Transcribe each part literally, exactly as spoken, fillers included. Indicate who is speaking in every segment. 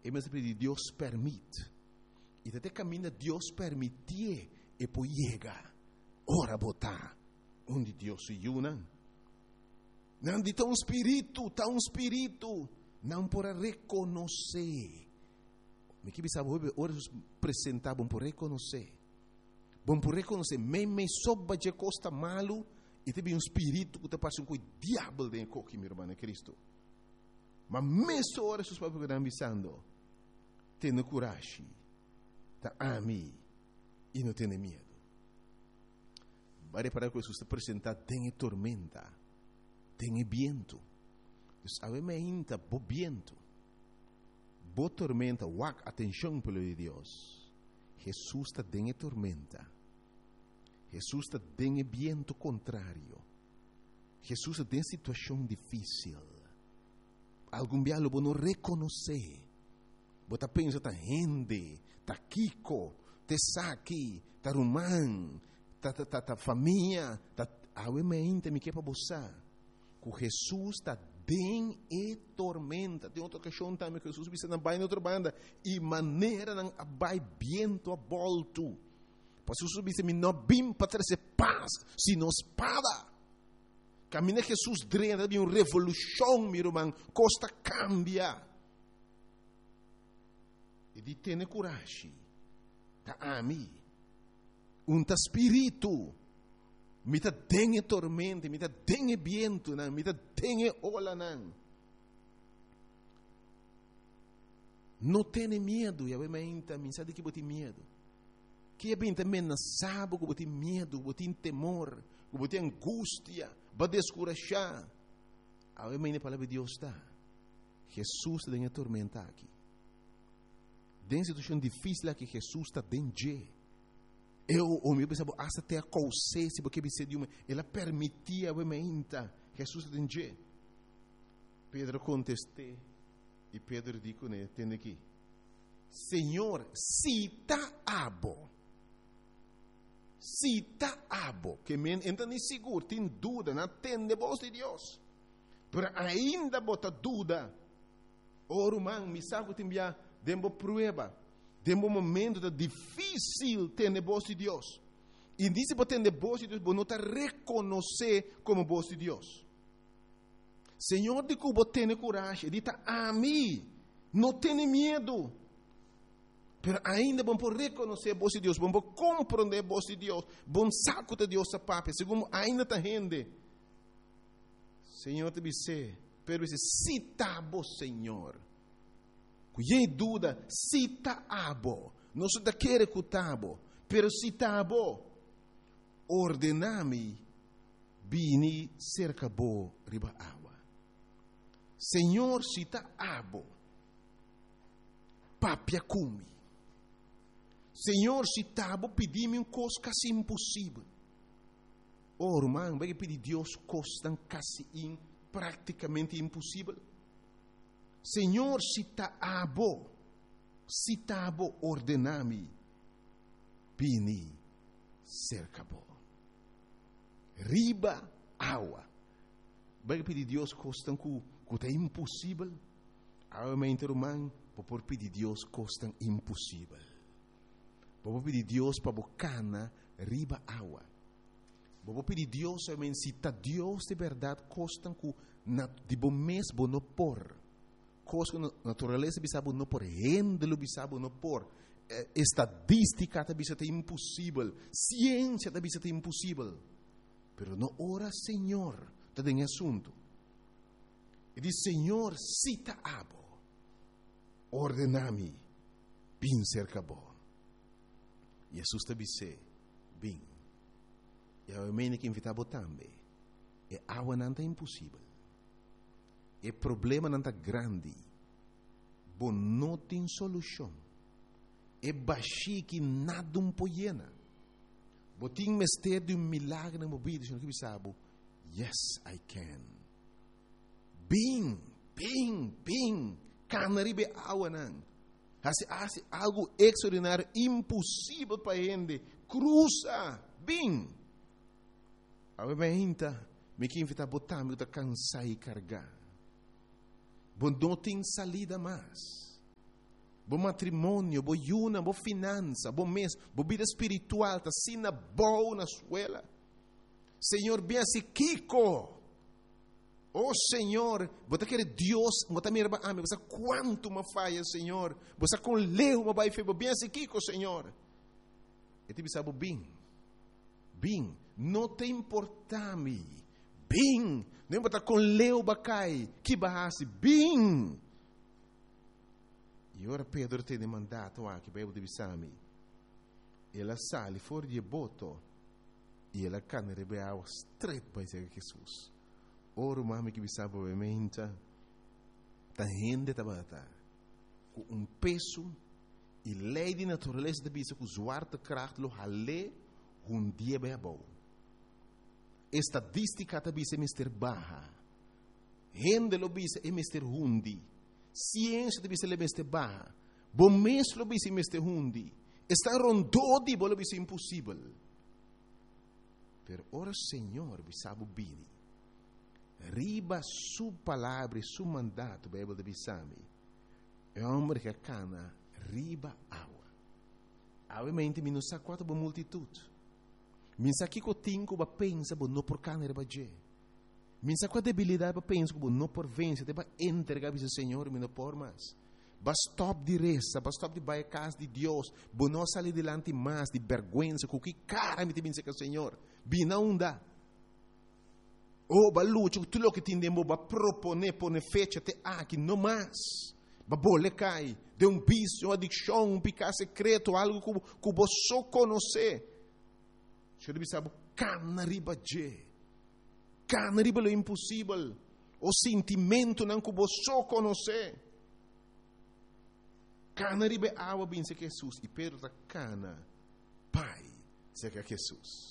Speaker 1: E mas Deus permite. E até caminha Deus permitir e poi chega. Ora botar onde Deus se una. Não de tão espírito, tão espírito, não por reconhecer. Me que sabe ora apresentar bom por reconhecer. Bom por reconhecer, me me soba de costa malo e teve um espírito que te passa com o diabo dentro que meu irmão é Cristo. Mas mesmo ora os papos que estão pensando, tenha coragem, tá ami e não tenha medo. Vai para que você apresentar tem tormenta, tem viento. Então, a me inta bo viento, bo tormenta, wak atenção pelo de Deus. Jesus está dentro tormenta. Jesus está dentro viento contrário. Jesus está dentro situação difícil. Algum dia lo não reconhecer. Você pensa tá rende, tá Kiko, te saki, tá rumán, tá tá tá, tá família, tá awe me inte me que para boçar. Que Jesus está dentro e tormenta. Tem outra questão também que Jesus disse na baina outra banda e maneira não abai viento a volto. Pois Jesus disse me não bim para trazer paz, sino espada. Caminha Jesus drena de uma revolução, meu irmão, costa cambia. E de ter coragem, tá ami, um tá espírito, me tá dengue tormenta, me tá dengue viento, não, me tá dengue ola, não. Não tenha medo, eu me me sabe que bote medo. Que é bem também não sabe que bote medo, bote temor, bote angústia, vai descorajar. A eu me palavra de Deus está. Jesus está dengue tormenta aqui. Dentro de situação difícil que Jesus está dentro. Eu, o meu pensava, hasta até a consciência, porque você de uma, ela permitia a mente, Jesus está dentro. Pedro contestou, e Pedro disse, né, tem aqui, Senhor, se está abo, se está abo, que me entende seguro, tem dúvida, não tem de voz de Deus, mas ainda bota dúvida, o irmão, me sabe que tem Dembo prueba, dembo momento da difícil ter a voz de Deus. E disse para ter a voz de Deus, para não te reconhecer como voz de Deus. Senhor, de que você tem coragem, diz a mim, não tenha medo. Mas ainda vamos por reconhecer a voz de Deus, vamos compreender a voz de Deus, vamos saco de Deus a papai, segundo ainda está rende. Senhor, te disse, pero disse, se está bom, Senhor. Cuidei dúvida, se está abo, não se quer que está abo, pero se está abo, ordenami, bini cerca bo riba água. Senhor, se está abo, papia cumi. Senhor, se está abo, pedi-me um coisa quase impossível. Oh, irmão, vai pedir Deus coisa quase in, praticamente impossível. Senhor, se está abo, se está abo, ordenami, bini, cerca bo. Riba, água. Vai pedir Deus coisa que é impossível. Realmente, irmão, vou pedir Deus coisa impossível. Vou pedir Deus para bocana, riba, água. Vou pedir Deus, realmente, se está Deus de verdade, coisa que de bom mês, bom não por. Coisa que a natureza bisabo não por, rendelo bisabo não por, eh, estadística da bisabo é impossível, ciência da bisabo é impossível, pero não ora Senhor, está em assunto. E diz Senhor, cita abo, ordenami, bin cerca bo. E Jesus te disse, bin. E a mene que invitava também, e água não é impossível. E problema não está grande, bom não tem solução. E baixi que nada um poiena. Botim mestre de um milagre na mobília, senhor que sabe, yes I can. Bem, bem, bem, canaribe água não. Hace algo extraordinário, impossível para gente, cruza, bem. A gente me que invita a botar, me que cansar e carregar. Bom, não tem salida mais. Bom matrimônio, boa yuna, boa finança, bom mês, boa vida espiritual, tá sina boa na escola. Senhor, bem assim, Kiko. Oh, Senhor, você quer Deus, você me ama, você quanto me falha, Senhor. Você com leu, mas vai fazer bem assim, Kiko, Senhor. E te sabe bem, bem, não te importa-me, bem, não importa com leu, bacai, que barrasse, bem. E ora Pedro tem demandato aqui, para eu te avisar-me. Ela sale fora de boto, e ela cana rebeava straight para Jesus. Ora, mami, que bisa provavelmente a gente está com um peso e lei de natureza de bisa com zwarte kracht lo hale um dia bem bom. Estatística de bisa é mister baja. Gente lo bisa é mister hundi. Ciência de bisa é mister baja. Bom mês lo bisa é mister hundi. Está rondou de bolo bisa impossível. Pero ora Senhor bisa bubini. Riba su palavra e su mandato, Bíblia de Bissami, é um homem que cana riba água. Obviamente, me não sabe quanto boa multitude. Me sabe que eu tenho que pensar, não por cana riba je. Me sabe qual debilidade para pensar, não por vencer, para entregar ao Senhor, me não por mais. Basta stop de reza, basta stop de baixar a casa de Deus, para não sair delante mais de vergonha, com que cara me tem que dizer, Senhor, bina unda. Oh, balucho, tu lo que tindemo ba propone pone fecha te aqui no mais. Ba bole cai de um vício, uma adicção, um pecado secreto, algo que que você só conhece. Se ele sabe cana riba je. Cana riba lo impossível. O sentimento não que você só conhece. Cana riba água bem se Jesus e Pedro da cana. Pai, se que Jesus.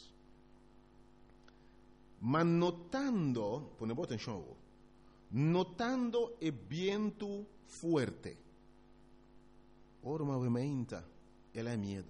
Speaker 1: Mas notando, ponemos atenção, notando o vento forte, ora movimenta, ela é medo.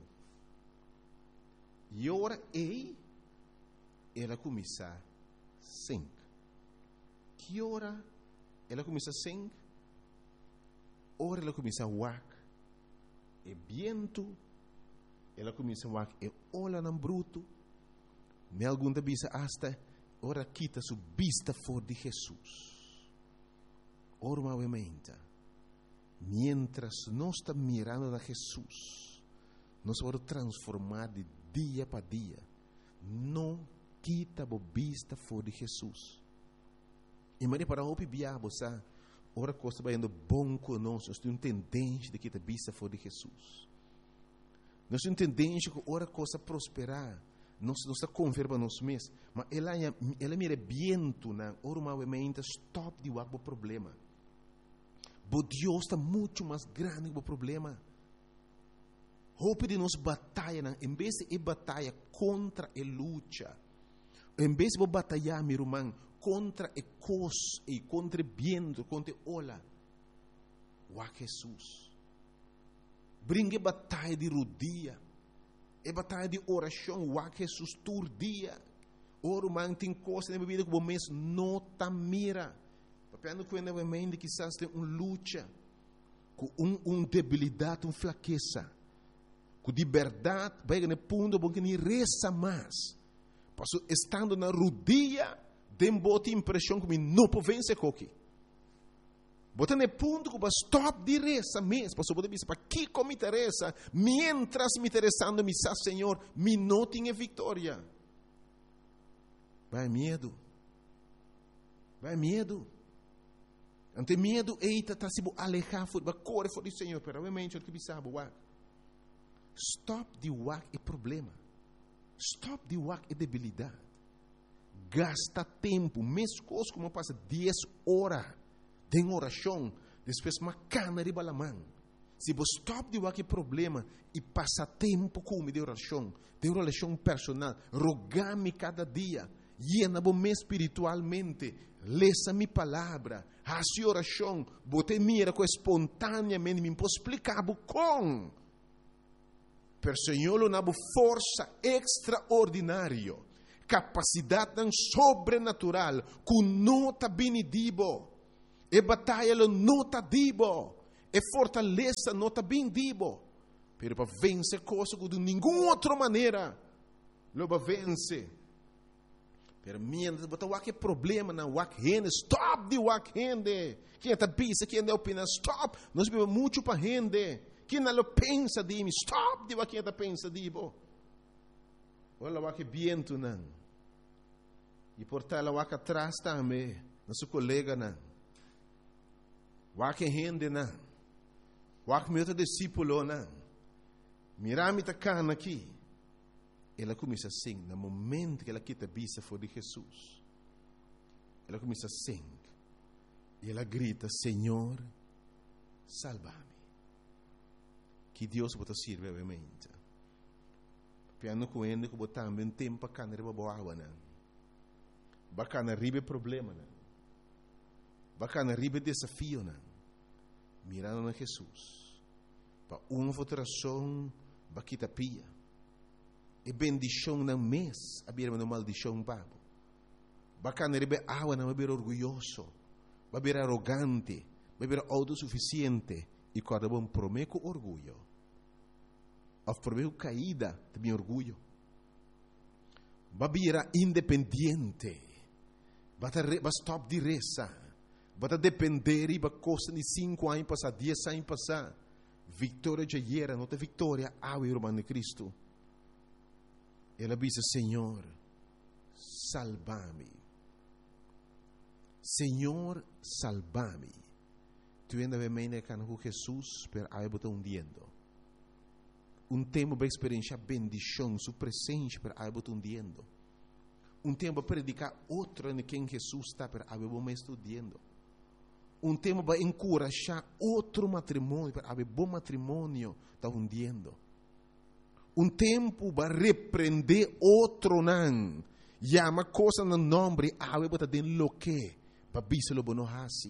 Speaker 1: E ora ei, ela começa a sink. Que hora ela começa a sink? Ora ela começa a wak. E vento, ela começa a wak. E olha não bruto. Me algum da bisa hasta ora quita su vista for de Jesus. Ora movimenta. Mientras nós estamos mirando a Jesus, nós vamos transformar de dia para dia. Não quita a vista for de Jesus. E mas para o biabo, sabe? Ora costa vai indo bom conosco. Nós temos tendência de quitar a vista for de Jesus. Nós temos tendência que ora costa prosperar. Nós não está converba nós mesmos, mas ela ela mira viento na ormamente stop de o problema. Bo Deus está muito mais grande que o problema. Hope de nós batalha, em vez de batalha contra a luta, em vez de batalhar, meu irmão, contra a cos e contra o viento, contra a ola, o Jesus. Brinque batalha de rodia. É batalha de oração, o que Jesus tur dia. Oro man tem coisa na bebida que o mês não tá mira. Papendo que o mente quizás tem uma luta, com um, um debilidade, uma fraqueza, com de verdade, vai no ponto bom que nem reza mais. Passo estando na rodia, tem boa impressão que não pode vencer coque. Bota no ponto que stop de reza mesmo. Pastor, pode dizer, para que como me interessa? Mientras me interessando, me sa Senhor, me não tinha vitória. Vai medo. Vai medo. Ante medo, eita, tá se alejar, vai correr fora do Senhor. Pero obviamente, o que sabe, o stop de wak é problema. Stop de wak é debilidade. Gasta tempo, mesmo coisa como passa dez horas. Tem oração, depois uma cana de balamã. Se você stop de qualquer problema e passa tempo com de oração, de oração personal, rogar-me cada dia, llena-me espiritualmente, lesa minha palavra, faça oração, bote mira com espontaneamente, me posso explicar com. Per Senhor, eu tenho força extraordinária, capacidade sobrenatural, que não está benedido. E batalha lo nota dibo. é fortaleza não está bem dibo. Pero para vencer coisas de nenhuma outra maneira. Loba vence. Pero mientras bota wak problema na wak rende, stop de wak rende. Quem está pensa, quem não opina, stop. Nós bebemos muito para rende. Quem não pensa de mim, stop de wak quem está pensa de bo. Olha wak viento não. E por tal wak atrás também, nosso colega não. Wak rende não. Wak meu discípulo não. Mirami tá cana aqui. Ela começa a sing, no momento que ela quita a vista for de Jesus. Ela começa a sing. E ela grita, Senhor, salva-me. Que Deus pode servir obviamente. Piano com ele, que botar um tempo para canar a boa água, não. Bacana ribe problema, não. Bacana ribe desafio, não. Mirando a Jesus. Para uma votação, baquita pia. E bendição não mês, a birma não maldição babo. Bacana ribe água, não, vai vir orgulhoso, vai vir arrogante, vai vir autossuficiente. E quando bom prometo orgulho. Of prometo caída, também orgulho. Vai vir independente. Vai stop de reza. Vai depender e vai costa de cinco anos passar, dez anos passar. Vitória de ayer, não tem vitória, ah, o irmão de Cristo. Ela disse, Senhor, salva-me. Senhor, salva-me. Tu ainda vem me com Jesus, pero aí botou um diendo. Um tempo para experienciar bendição, sua presença, pero aí botou um diendo. Um tempo para predicar outro em quem Jesus está, pero aí botou mais diendo. Um tempo para encorajar outro matrimônio, pero aí bom matrimônio está hundiendo. Um tempo para repreender outro não. Chama coisa no nome, aí botou dentro lo que, para biselo bono hasi.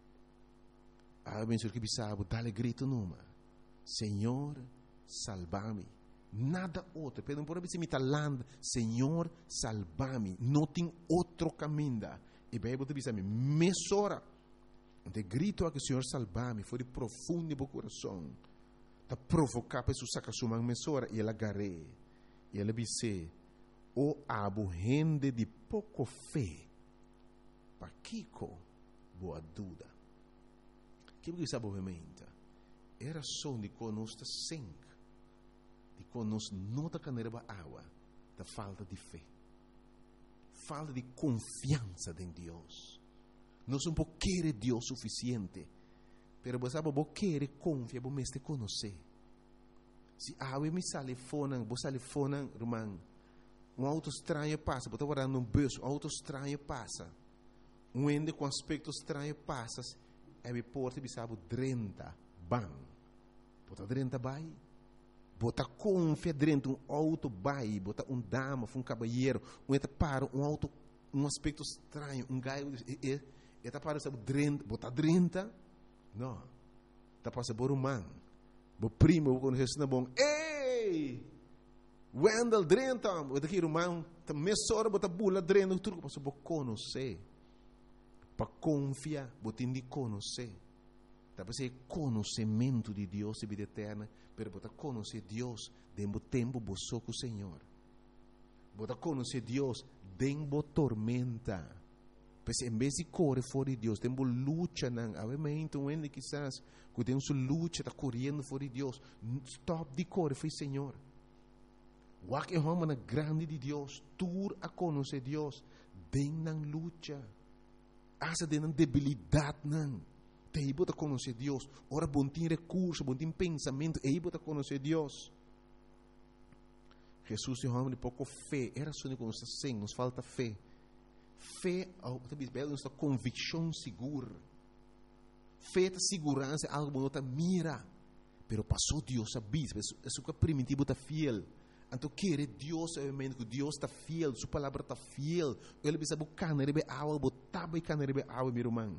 Speaker 1: Ah, ben que bisabo, dale grito numa. Senhor, salva-me. Nada outro. Pedro, por exemplo, me land, Senhor, salva-me. Não tem outro caminho. E bem, você diz a mim, mesora. Então, grito a que o Senhor salva-me. Foi de profundo no coração. Para provocar para Jesus sacar sua mesora. E ela agarrei. E ela disse, o abo rende de pouco fé. Para Kiko, boa dúvida. Que você sabe obviamente era só de conosco sem de conosco não da caneira água da falta de fé, falta de confiança em Deus. Nós não podemos querer Deus suficiente, pero você sabe você querer confiar, você mesmo conhecer. Se a água me sale fora, você sale fora, irmão, um auto estranho passa, você está guardando um bus, um auto estranho passa, um ende com aspecto estranho passa. É me porta bisabo trinta bang. Bota trinta bai. Bota confia dentro um auto bai, bota um dama, um cabalheiro, um eta para um auto, um aspecto estranho, um gaio, e eta para sabe trinta, bota trinta. Não. Tá passa por um man. Bo primo quando Jesus na bom. Ei! Wendel trinta, bota aqui irmão, tá mesora bota bula trinta, tudo passa por conhecer. Para confiar, você tem de conhecer. Para ser conhecimento de Deus e vida eterna, pero para conhecer Deus, dentro do tempo, você com o Senhor. Para conhecer Deus, dentro da tormenta. Porque em vez de correr fora de Deus, dentro da luta, obviamente, um ende quizás, que tem sua luta, está correndo fora de Deus. Stop de correr, foi Senhor. O que é uma grande de Deus, tur a conhecer Deus, dentro da luta. Asa de uma debilidade não. Te ibo a conhecer Deus. Ora bom tem recurso, bom tem pensamento, e ibo a conhecer Deus. Jesus tem um pouco fé. Era só que nos assim, nos falta fé. Fé, nos dá convicção segura. Fé é segurança, algo que não mira. Pero passou Deus a bis, é só que primitivo está fiel. Então, querer Deus, obviamente, que Deus está fiel, sua palavra está fiel. Ele precisa buscar na rebe água, botar buscar na rebe água, meu irmão.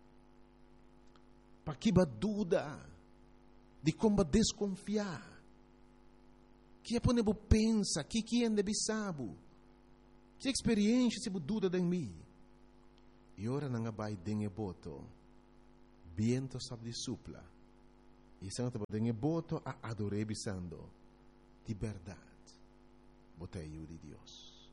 Speaker 1: Para que ba dúvida de como desconfiar. Que é para não pensa, que que é deve saber. Que experiência se dúvida de mim. E ora não vai dengue boto. Viento sabe de supla. E Santo Badenge boto a adorar bisando de verdade. Bota eu de Deus.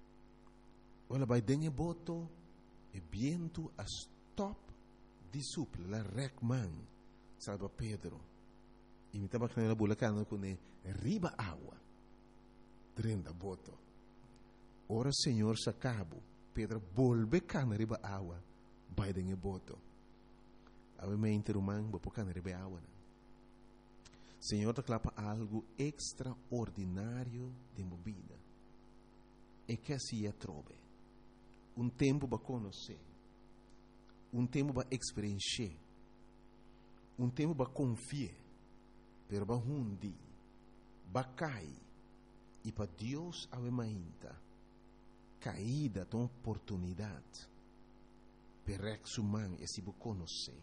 Speaker 1: Olha, vai dengue boto e viento a stop de supla la recman salva Pedro. E me estava canela bulacana com ne riba água. Drenda boto. Ora Senhor sacabo. Pedro volve cana riba água. Vai dengue boto. Ave me interumang bopo cana riba água. Senhor te clapa algo extraordinário de movida. E que assim é trobe. Um tempo para conhecer. Um tempo para experienciar. Um tempo para confiar. Pero para hundi. Para cair. E para Deus ave mainta. Caída de oportunidade. Para exumar e se para conhecer.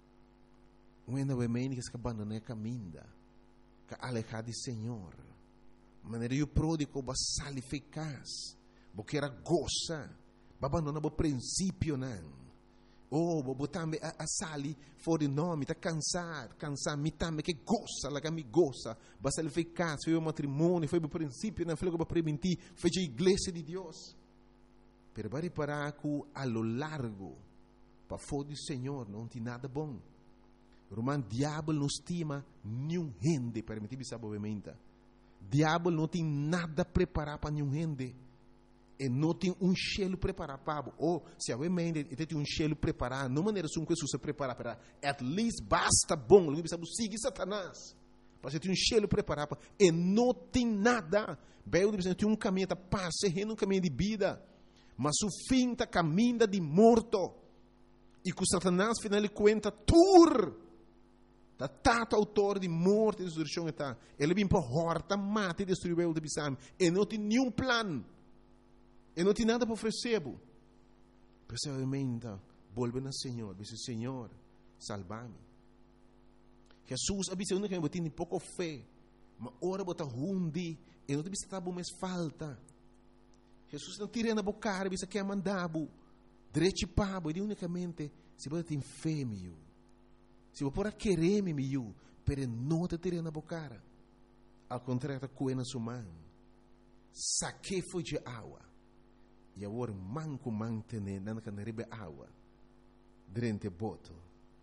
Speaker 1: Um ave mainta que se abandona a caminha. Que alejar de Senhor. Maneira o pródigo vai sair eficaz. Porque era goza. Vai abandonar o princípio não. Oh, vou também a, a sali fora de nome, tá cansado, cansado, me também que goza, lá que me goza. Vai sair eficaz, foi o matrimônio, foi o princípio, não foi o que vai prevenir, foi a igreja de Deus. Pero vai reparar que a lo largo, para fora do Senhor, não tem nada bom. Roman, diabo não estima nenhum gente, permitir-me saber obviamente. Diabo não tem nada preparado para nenhum gente. E não tem um cheiro preparado para ou se a mente tem um cheiro preparado, não maneira como Jesus se prepara para, at least basta bom, não precisa seguir Satanás. Mas tem um cheiro preparado para, e não tem nada. Bem, tem um caminho de paz, um caminho de vida, mas o fim está caminho de morto. E com Satanás, final de conta, tur. Da tata autor de morte e destruição está. Ele vem para horta, mata e destruir o de bisam. E não tem nenhum plano. E não tem nada para oferecer. Precisamente, volve no Senhor. Diz: Senhor, salva-me. Jesus avisa que eu tenho pouco fé. Mas ora bota hundi. E não tem que estar mais falta. Jesus não tira na boca. Diz que é mandado. Direito para. E unicamente, se você tem fé, meu. Se você pode querer, meu. Mas não te tira na boca. Ao contrário, coe na sua mão. Saque foi de água. E agora manco mantene na canaribe água durante boto.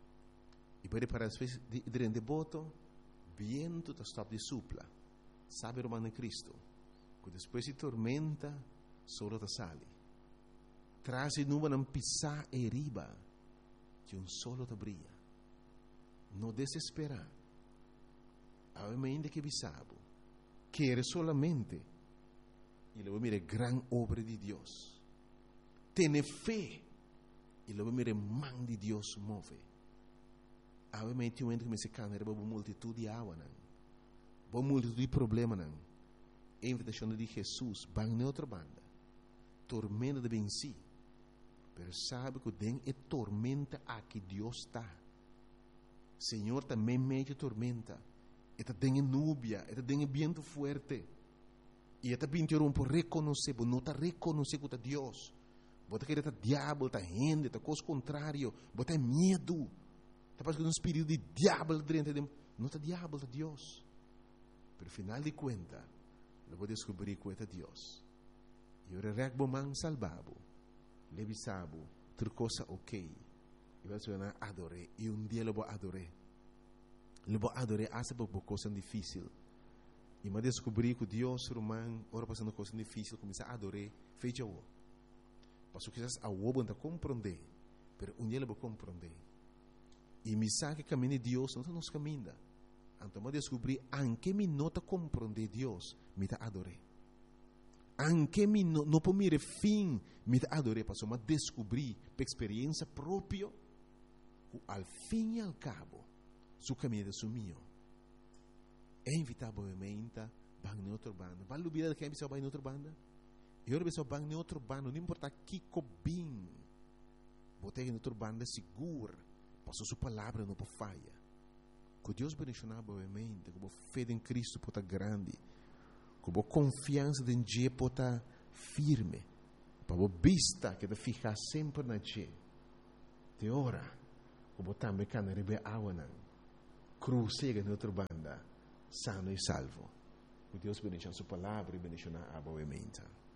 Speaker 1: E para para durante boto, viento está stop de supla. Sabe o mano Cristo? Que depois de tormenta, solo te sale. Traz e nuvem não pisar e riba, que um solo te brilha. Não desesperar. A mente que bisabo, quer solamente. E luego mire gran obra de Dios. Tiene fe. Y luego mire man de Dios move. A ver, me entiendo que me se cana, era uma multitud de água, não. Uma multitud de problema, não. A invitação de Jesus, van na outra banda. Tormenta de venci. Pero sabe que den é tormenta a que Deus está. Senhor também meio tormenta. Eta tem núbia, eta tem vento forte. E até pintaram por reconhecer, por não estar reconhecer que é Deus. Bota que está diabo, está gente, está coisa contrário, bota medo. Está passando um espírito de diabo dentro de não está diabo, está Deus. Pero final de conta, eu vou descobrir que é Deus. E eu regbo man salvabo, levisabo, outra coisa ok. E vai se adorar, e um dia eu vou adorar. Eu vou adorar, essa é uma coisa difícil. E me descobri que Deus, romano, ora passando coisa difícil, começa a adorar, fecha o. Passo que a o não compreender, mas um dia ele vai compreender. E me sabe que caminho de Deus não nos caminha. Então me descobri, anche me nota compreender Deus, me ta adorar. Anche me não no por mire fim, me ta adorar, passo me descobri, por experiência própria, que al fim e al cabo, su caminho é su mio. É inevitavelmente bang na outra banda. Vai lubida que é bisa bang na outra banda. E ora bisa bang na outra banda, não importa que cobin. Botei na outra banda segura, passou sua palavra não pode falha. Que Deus bendicionar obviamente, que a fé em Cristo pode grande, que a confiança em Deus pode firme, para a vista que te ficar sempre na Deus. De ora, que a também can rebe água não. crucega na outra banda, sano e salvo. Que Deus bendiga a sua palavra e bendiga a boa mente.